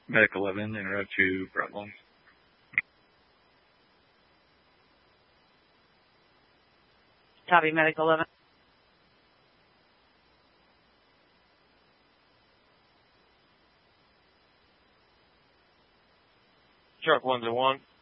Medic 11, en route to Bravo. Copy, Medic 11. Truck 101.